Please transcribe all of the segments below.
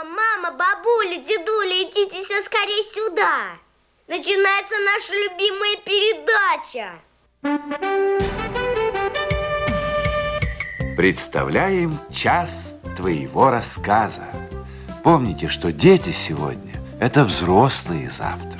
Папа, мама, бабуля, дедуля, идите все скорее сюда. Начинается наша любимая передача. Представляем час твоего рассказа. Помните, что дети сегодня – это взрослые завтра.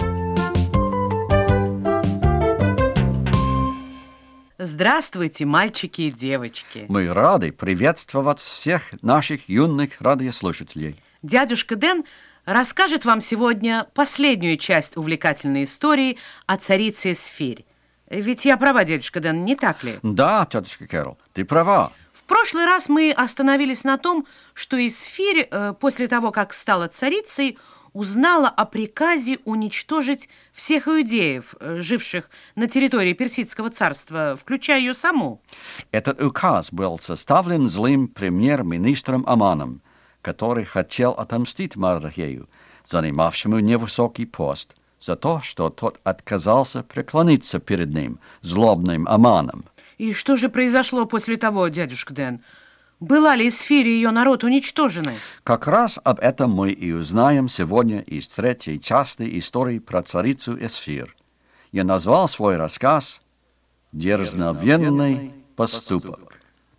Здравствуйте, мальчики и девочки. Мы рады приветствовать всех наших юных радиослушателей. Дядюшка Дэн расскажет вам сегодня последнюю часть увлекательной истории о царице Эсфирь. Ведь я права, дядюшка Дэн, не так ли? Да, тетушка Кэрол, ты права. В прошлый раз мы остановились на том, что Эсфирь, после того, как стала царицей, узнала о приказе уничтожить всех иудеев, живших на территории Персидского царства, включая ее саму. Этот указ был составлен злым премьер-министром Аманом, который хотел отомстить Мардохею, занимавшему невысокий пост, за то, что тот отказался преклониться перед ним, злобным Аманом. И что же произошло после того, дядюшка Дэн? Была ли Эсфирь и ее народ уничтожены? Как раз об этом мы и узнаем сегодня из третьей части истории про царицу Эсфирь. Я назвал свой рассказ «Дерзновенный поступок».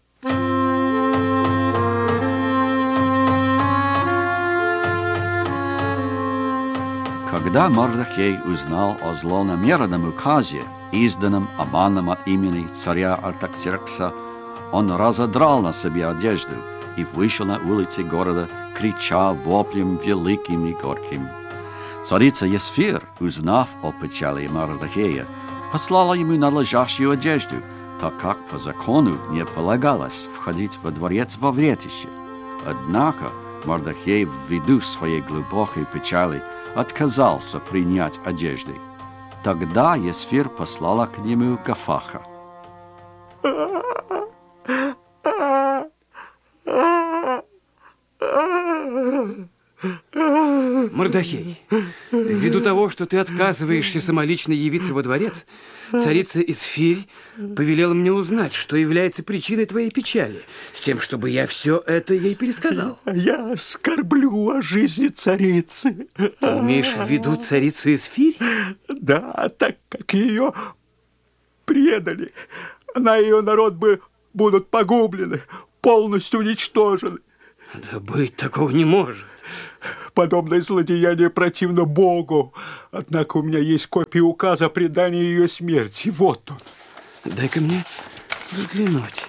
Когда Мардохей узнал о злонамеренном указе, изданном Аманом от имени царя Артаксеркса, он разодрал на себе одежду и вышел на улицы города, крича воплем великим и горьким. Царица Эсфирь, узнав о печали Мардохея, послала ему надлежащую одежду, так как по закону не полагалось входить во дворец во вретище. Однако Мардохей, ввиду своей глубокой печали, отказался принять одежды. Тогда Эсфирь послала к нему Гафаха. Мардохей, ввиду того, что ты отказываешься самолично явиться во дворец, царица Эсфирь повелела мне узнать, что является причиной твоей печали, с тем, чтобы я все это ей пересказал. Я скорблю о жизни царицы. Ты имеешь в виду царицу Эсфирь? Да, так как ее предали, она и ее народ будут погублены, полностью уничтожены. Да быть такого не может. Подобное злодеяние противно Богу. Однако у меня есть копия указа о предании ее смерти. Вот он. Дай-ка мне взглянуть.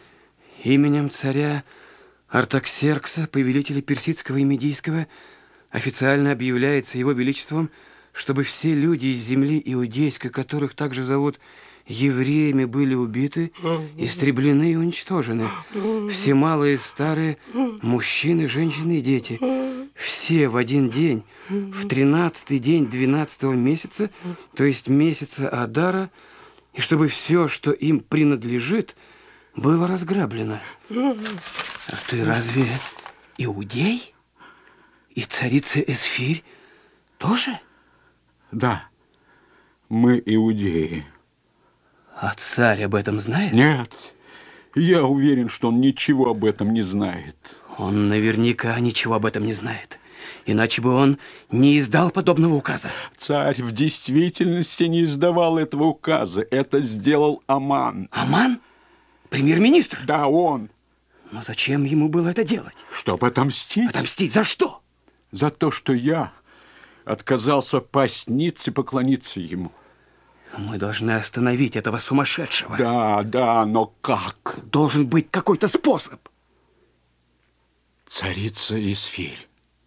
Именем царя Артаксеркса, повелителя персидского и медийского, официально объявляется его величеством, чтобы все люди из земли иудейской, которых также зовут евреями, были убиты, истреблены и уничтожены. Все малые и старые, мужчины, женщины и дети. Все в один день, в 13-й день 12-го месяца, то есть месяца Адара, и чтобы все, что им принадлежит, было разграблено. А ты разве иудей? И царица Эсфирь тоже? Да, мы иудеи. А царь об этом знает? Нет, я уверен, что он ничего об этом не знает. Он наверняка ничего об этом не знает. Иначе бы он не издал подобного указа. Царь в действительности не издавал этого указа. Это сделал Аман. Аман? Премьер-министр? Да, он. Но зачем ему было это делать? Чтобы отомстить. Отомстить за что? За то, что я отказался пасть ниц и поклониться ему. Мы должны остановить этого сумасшедшего. Да, но как? Должен быть какой-то способ. Царица Эсфирь.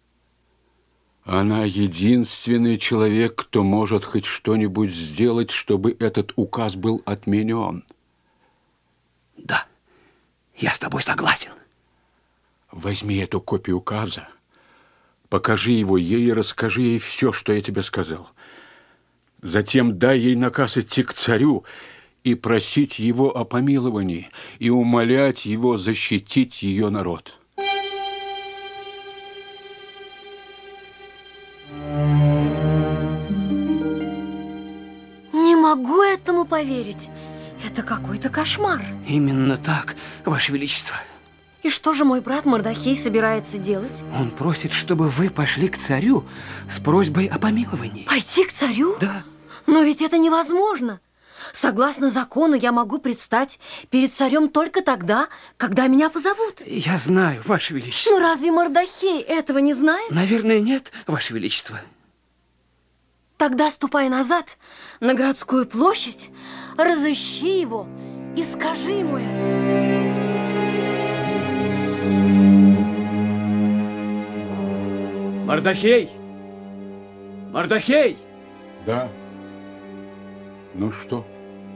Она единственный человек, кто может хоть что-нибудь сделать, чтобы этот указ был отменен. Да, я с тобой согласен. Возьми эту копию указа, покажи его ей и расскажи ей все, что я тебе сказал. Затем дай ей наказ идти к царю и просить его о помиловании, и умолять его защитить ее народ. Не могу этому поверить. Это какой-то кошмар. Именно так, Ваше Величество. И что же мой брат Мордохей собирается делать? Он просит, чтобы вы пошли к царю с просьбой о помиловании. Пойти к царю? Да. Но ведь это невозможно. Согласно закону, я могу предстать перед царем только тогда, когда меня позовут. Я знаю, Ваше Величество. Ну разве Мордохей этого не знает? Наверное, нет, Ваше Величество. Тогда ступай назад на городскую площадь, разыщи его и скажи ему это. Мордохей! Мордохей! Да. Ну что?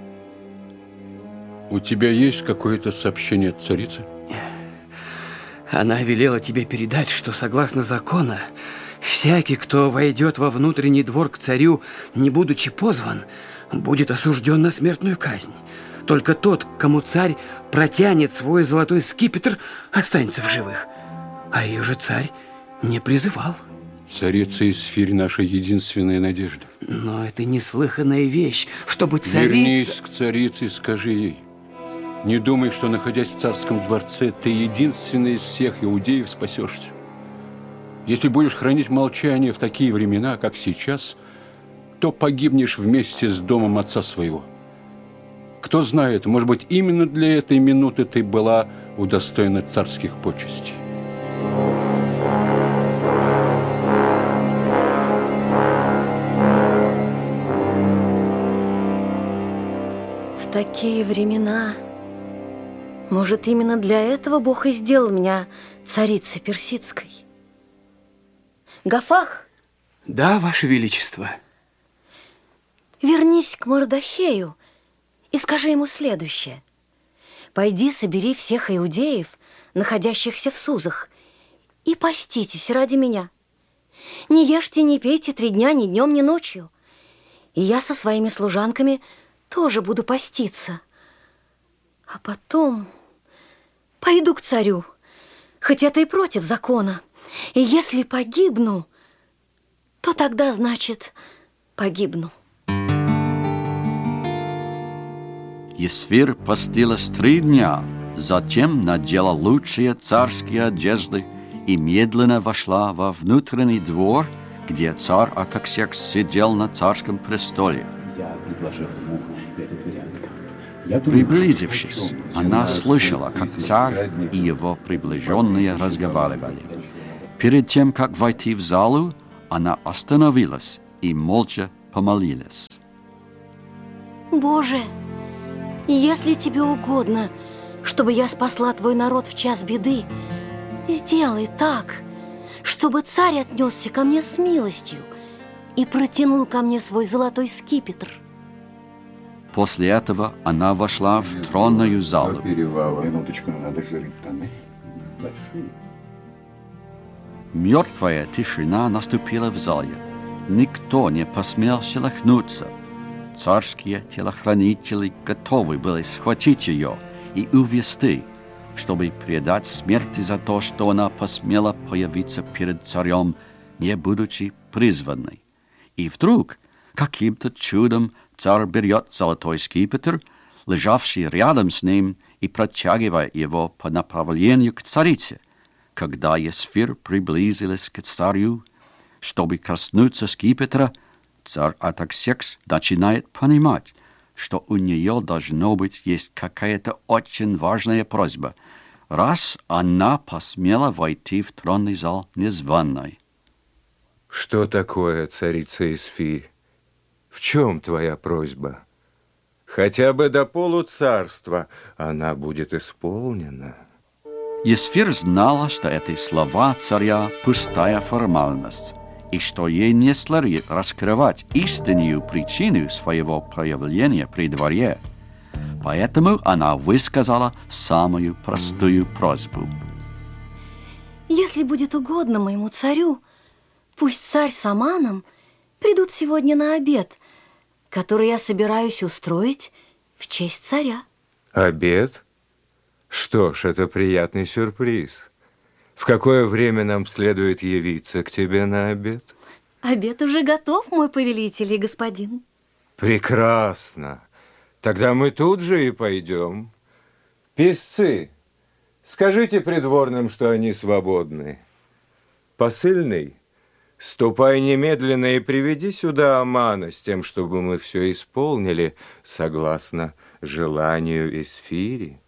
У тебя есть какое-то сообщение от царицы? Она велела тебе передать, что согласно закону, всякий, кто войдет во внутренний двор к царю, не будучи позван, будет осужден на смертную казнь. Только тот, кому царь протянет свой золотой скипетр, останется в живых. А ее же царь не призывал. Царица Исфирь – наша единственная надежда. Но это неслыханная вещь, чтобы царица... Вернись к царице и скажи ей. Не думай, что, находясь в царском дворце, ты единственный из всех иудеев спасешься. Если будешь хранить молчание в такие времена, как сейчас, то погибнешь вместе с домом отца своего. Кто знает, может быть, именно для этой минуты ты была удостоена царских почестей. В такие времена, может, именно для этого Бог и сделал меня царицей персидской. Гафах? Да, Ваше Величество. Вернись к Мордохею и скажи ему следующее. Пойди, собери всех иудеев, находящихся в Сузах, и поститесь ради меня. Не ешьте, не пейте 3 дня ни днем, ни ночью. И я со своими служанками тоже буду поститься. А потом пойду к царю, хоть это и против закона. И если погибну, то тогда, значит, погибну. Исфирь постилась 3 дня, затем надела лучшие царские одежды и медленно вошла во внутренний двор, где царь Артаксеркс сидел на царском престоле. Я предложил ему этот вариант. Приблизившись, она слышала, как царь и его приближенные разговаривали. Перед тем, как войти в залу, она остановилась и молча помолилась. Боже, если тебе угодно, чтобы я спасла твой народ в час беды, сделай так, чтобы царь отнесся ко мне с милостью и протянул ко мне свой золотой скипетр. После этого она вошла в тронную залу. Минуточку, надо зарыть штаны. Мертвая тишина наступила в зале. Никто не посмел шелохнуться. Царские телохранители готовы были схватить ее и увести, чтобы предать смерти за то, что она посмела появиться перед царем, не будучи призванной. И вдруг, каким-то чудом, царь берет золотой скипетр, лежавший рядом с ним, и протягивает его по направлению к царице. Когда Исфирь приблизилась к царю, чтобы коснуться скипетра, царь Артаксеркс начинает понимать, что у нее должно быть есть какая-то очень важная просьба, раз она посмела войти в тронный зал незваной. Что такое, царица Исфирь? В чем твоя просьба? Хотя бы до полуцарства она будет исполнена. Исфирь знала, что эти слова царя – пустая формальность, и что ей не следует раскрывать истинную причину своего проявления при дворе. Поэтому она высказала самую простую просьбу. Если будет угодно моему царю, пусть царь с Аманом придут сегодня на обед, который я собираюсь устроить в честь царя. Обед? Что ж, это приятный сюрприз. В какое время нам следует явиться к тебе на обед? Обед уже готов, мой повелитель и господин. Прекрасно. Тогда мы тут же и пойдем. Песцы, Скажите придворным, что они свободны. Посыльный, ступай немедленно и приведи сюда Амана с тем, чтобы мы все исполнили согласно желанию Эсфири.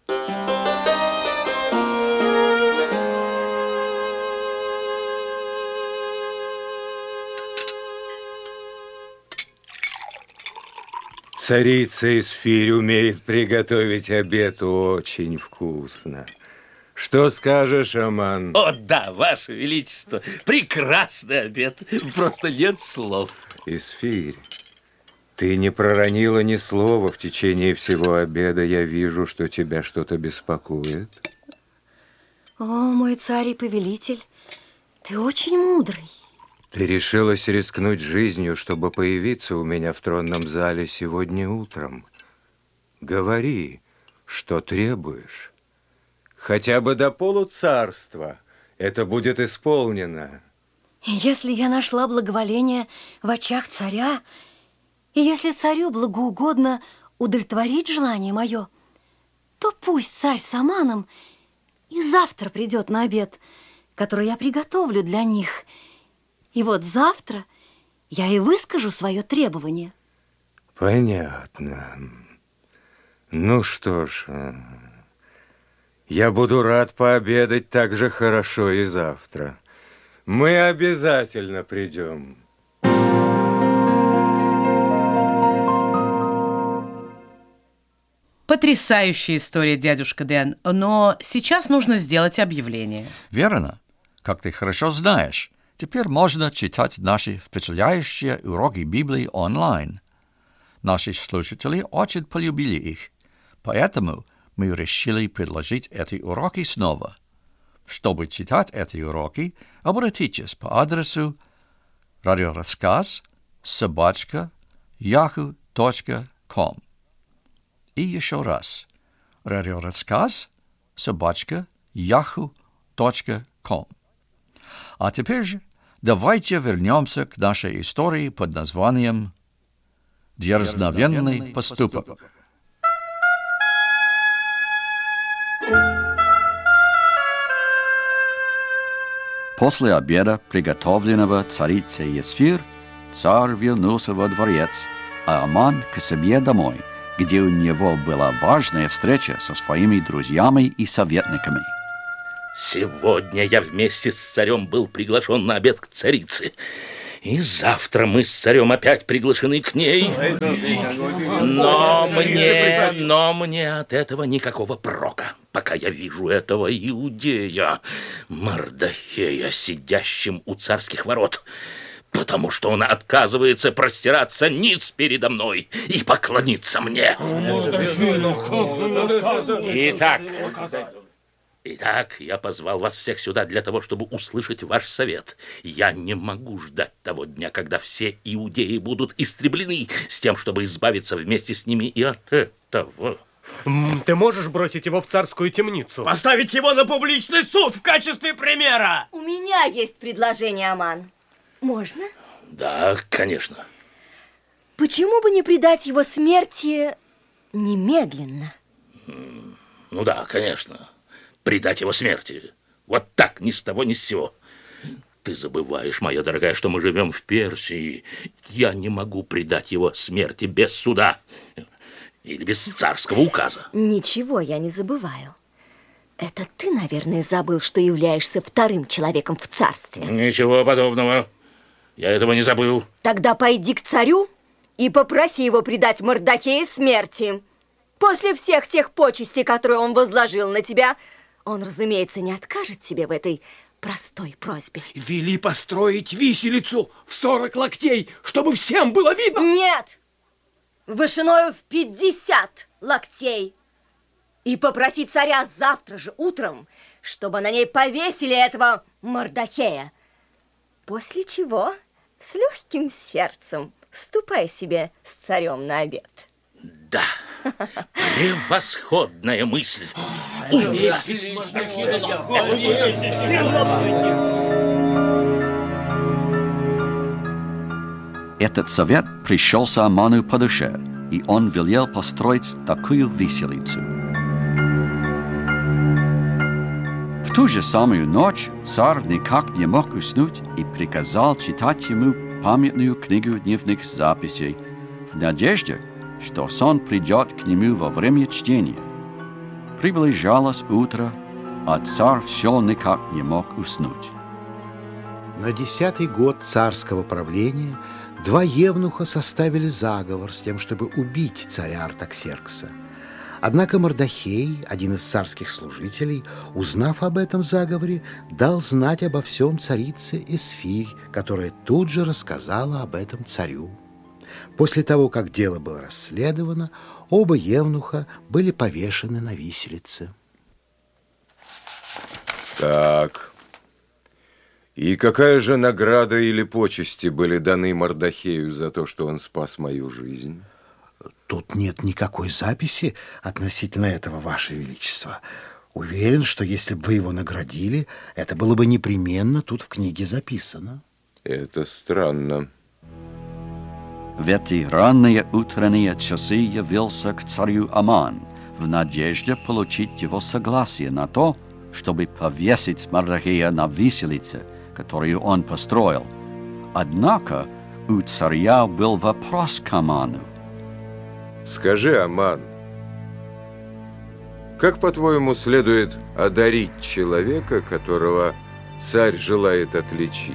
Царица Эсфирь умеет приготовить обед очень вкусно. Что скажешь, Аман? О, да, Ваше Величество, прекрасный обед, просто нет слов. Эсфирь, ты не проронила ни слова в течение всего обеда. Я вижу, что тебя что-то беспокоит. О, мой царь и повелитель, ты очень мудрый. Ты решилась рискнуть жизнью, чтобы появиться у меня в тронном зале сегодня утром. Говори, что требуешь. Хотя бы до полуцарства это будет исполнено. Если я нашла благоволение в очах царя, и если царю благоугодно удовлетворить желание мое, то пусть царь с Аманом и завтра придет на обед, который я приготовлю для них. И вот завтра я и выскажу свое требование. Понятно. Ну что ж, я буду рад пообедать так же хорошо и завтра. Мы обязательно придем. Потрясающая история, дядюшка Дэн, но сейчас нужно сделать объявление. Верно. Как ты хорошо знаешь, теперь можно читать наши впечатляющие уроки Библии онлайн. Наши слушатели очень полюбили их, поэтому мы решили предложить эти уроки снова. Чтобы читать эти уроки, обратитесь по адресу radioraskaz@yahoo.com. И еще раз. radioraskaz@yahoo.com. А теперь же давайте вернемся к нашей истории под названием «Дерзновенный поступок». После обеда, приготовленного царицей Эсфир, царь вернулся во дворец, а Аман к себе домой, где у него была важная встреча со своими друзьями и советниками. Сегодня я вместе с царем был приглашен на обед к царице. И завтра мы с царем опять приглашены к ней. Но мне от этого никакого прока, пока я вижу этого иудея Мордохея, сидящим у царских ворот, потому что он отказывается простираться ниц передо мной и поклониться мне. Итак, я позвал вас всех сюда для того, чтобы услышать ваш совет. Я не могу ждать того дня, когда все иудеи будут истреблены, с тем, чтобы избавиться вместе с ними и от этого. Ты можешь бросить его в царскую темницу? Поставить его на публичный суд в качестве примера! У меня есть предложение, Аман. Можно? Да, конечно. Почему бы не предать его смерти немедленно? Ну да, конечно. Предать его смерти. Вот так, ни с того, ни с сего. Ты забываешь, моя дорогая, что мы живем в Персии. Я не могу предать его смерти без суда или без царского указа. Ничего я не забываю. Это ты, наверное, забыл, что являешься вторым человеком в царстве. Ничего подобного. Я этого не забыл. Тогда пойди к царю и попроси его предать Мордохея смерти. После всех тех почестей, которые он возложил на тебя, он, разумеется, не откажет тебе в этой простой просьбе. Вели построить виселицу в 40 локтей, чтобы всем было видно. Нет! Вышиною в 50 локтей. И попроси царя завтра же утром, чтобы на ней повесили этого Мордохея. После чего с легким сердцем ступай себе с царем на обед. Да, превосходная мысль. Умница. Этот совет пришелся Аману по душе, и он велел построить такую виселицу. ту же самую ночь царь никак не мог уснуть и приказал читать ему памятную книгу дневных записей в надежде, что сон придет к нему во время чтения. Приближалось утро, а царь все никак не мог уснуть. На 10-й год царского правления 2 евнуха составили заговор с тем, чтобы убить царя Артаксеркса. Однако Мардахей, один из царских служителей, узнав об этом заговоре, дал знать обо всем царице Эсфирь, которая тут же рассказала об этом царю. После того, как дело было расследовано, оба евнуха были повешены на виселице. Так, и какая же награда или почести были даны Мардахею за то, что он спас мою жизнь? Тут нет никакой записи относительно этого, Ваше Величество. Уверен, что если бы вы его наградили, это было бы непременно тут в книге записано. Это странно. В эти ранние утренние часы явился к царю Аман в надежде получить его согласие на то, чтобы повесить Мардахея на виселице, которую он построил. Однако у царя был вопрос к Аману. Скажи, Аман, как, по-твоему, следует одарить человека, которого царь желает отличить?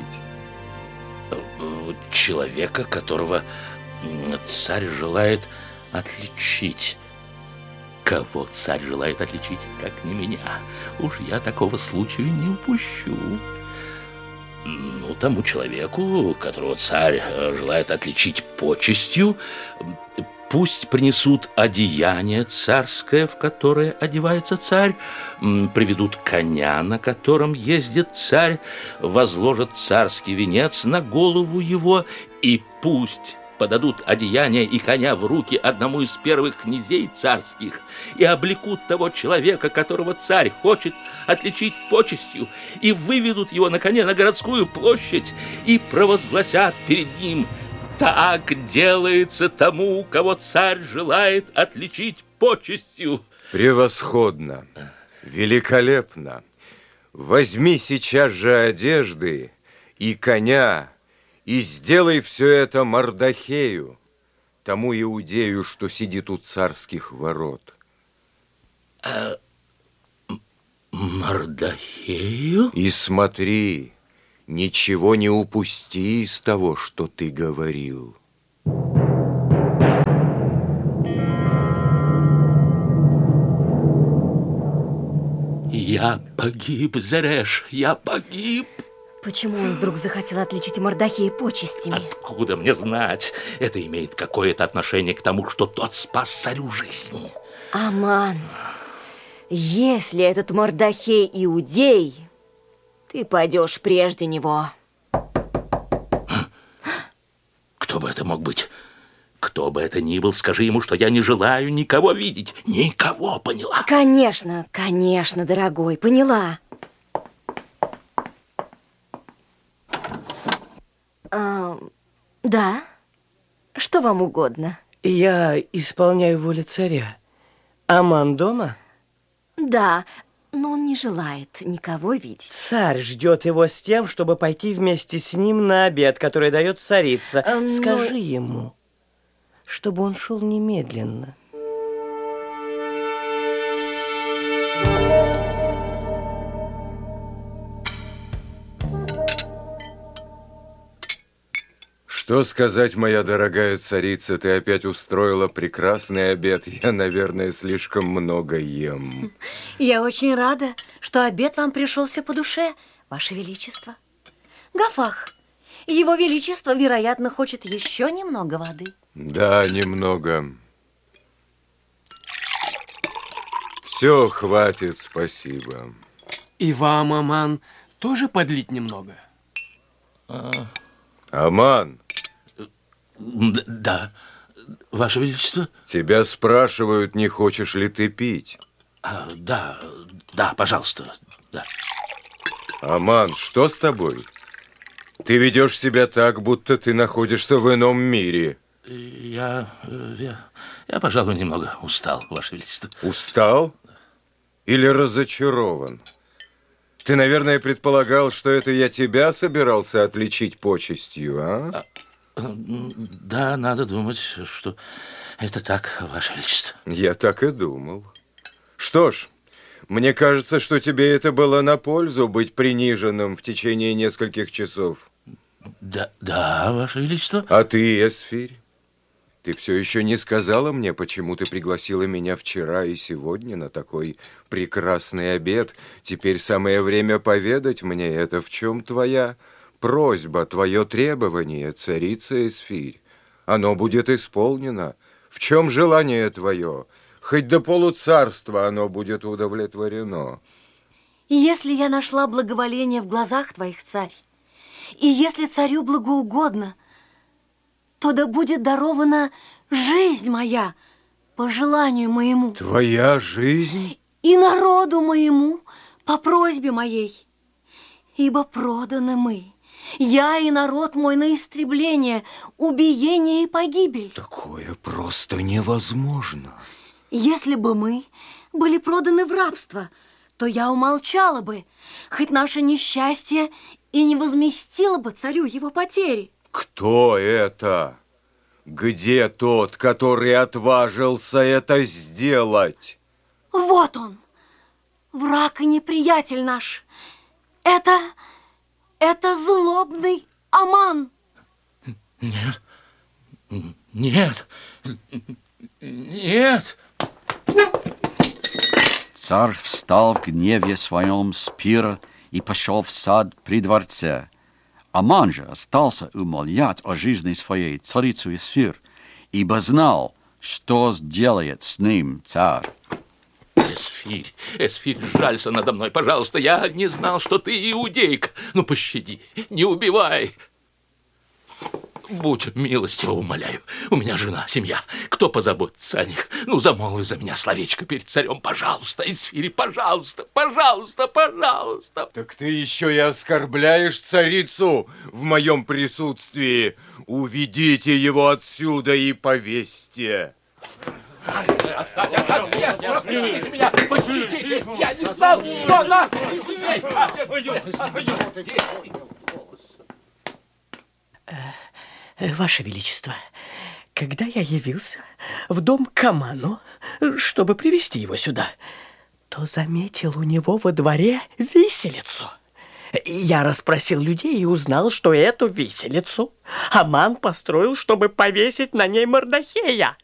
Человека, которого царь желает отличить? Кого царь желает отличить, как не меня? Уж я такого случая не упущу. Ну, тому человеку, которого царь желает отличить почестью, пусть принесут одеяние царское, в которое одевается царь, приведут коня, на котором ездит царь, возложат царский венец на голову его, и пусть подадут одеяние и коня в руки одному из первых князей царских и облекут того человека, которого царь хочет отличить почестью, и выведут его на коне на городскую площадь и провозгласят перед ним: так делается тому, кого царь желает отличить почестью. Превосходно, великолепно. Возьми сейчас же одежды и коня, и сделай все это Мардахею, тому иудею, что сидит у царских ворот. Мардахею? И смотри, ничего не упусти из того, что ты говорил. Я погиб, Зереш, я погиб. Почему он вдруг захотел отличить Мардахея почестями? Откуда мне знать? Это имеет какое-то отношение к тому, что тот спас царю жизнь. Аман, если этот Мардахей иудей, ты пойдешь прежде него. Кто бы это мог быть? Кто бы это ни был, скажи ему, что я не желаю никого видеть. Никого, поняла? Конечно, конечно, дорогой, поняла. Да? Что вам угодно? Я исполняю волю царя. Аман дома? Да, но он не желает никого видеть. Царь ждет его с тем, чтобы пойти вместе с ним на обед, который дает царица. Скажи ему, чтобы он шел немедленно. Что сказать, моя дорогая царица, ты опять устроила прекрасный обед. Я, наверное, слишком много ем. Я очень рада, что обед вам пришелся по душе, Ваше Величество. Гафах, Его Величество, вероятно, хочет еще немного воды. Да, немного. Все, хватит, спасибо. И вам, Аман, тоже подлить немного? Аман! Да, Ваше Величество. Тебя спрашивают, не хочешь ли ты пить. Да, пожалуйста, да. Аман, что с тобой? Ты ведешь себя так, будто ты находишься в ином мире. Я, пожалуй, немного устал, Ваше Величество. Устал? Или разочарован? Ты, наверное, предполагал, что это я тебя собирался отличить почестью, а? Да, надо думать, что это так, Ваше Величество. Я так и думал. Что ж, мне кажется, что тебе это было на пользу быть приниженным в течение нескольких часов. Да, Ваше Величество. А ты, Эсфирь, ты все еще не сказала мне, почему ты пригласила меня вчера и сегодня на такой прекрасный обед. Теперь самое время поведать мне это, в чем твоя просьба, твое требование, царица Эсфирь. Оно будет исполнено. В чем желание твое? Хоть до полуцарства оно будет удовлетворено. И если я нашла благоволение в глазах твоих, царь, и если царю благоугодно, то да будет дарована жизнь моя по желанию моему. Твоя жизнь? И народу моему по просьбе моей. Ибо проданы мы, я и народ мой, на истребление, убиение и погибель. Такое просто невозможно. Если бы мы были проданы в рабство, то я умолчала бы, хоть наше несчастье и не возместило бы царю его потери. Кто это? Где тот, который отважился это сделать? Вот он, враг и неприятель наш. Это злобный Аман. Нет, нет, нет. Царь встал в гневе своем с пира и пошел в сад при дворце. Аман же остался умолять о жизни своей царицу Эсфирь, ибо знал, что сделает с ним царь. Эсфирь, жалься надо мной, пожалуйста. Я не знал, что ты иудейка. Ну, пощади, не убивай. Будь милостива, умоляю. У меня жена, семья. Кто позаботится о них? Ну, замолви за меня словечко перед царем. Пожалуйста, Эсфирь, пожалуйста, пожалуйста, пожалуйста. Так ты еще и оскорбляешь царицу в моем присутствии. Уведите его отсюда и повесьте. Оставьте меня, пощадите. Я не знал, что она здесь. Ваше Величество, когда я явился в дом к Аману, чтобы привести его сюда, то заметил у него во дворе виселицу. Я расспросил людей и узнал, что эту виселицу Аман построил, чтобы повесить на ней Мордохея.